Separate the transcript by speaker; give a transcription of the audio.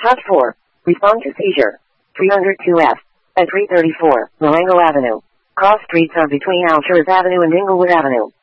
Speaker 1: Touch 4. Respond to seizure. 302F. At 334, Marengo Avenue. Cross streets are between Alshires Avenue and Inglewood Avenue.